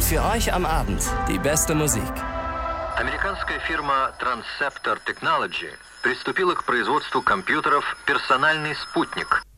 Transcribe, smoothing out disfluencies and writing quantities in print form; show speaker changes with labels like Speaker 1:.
Speaker 1: Für euch am Abend die beste Musik.
Speaker 2: Американская фирма Transceptor Technology приступила к производству компьютеров «Персональный спутник».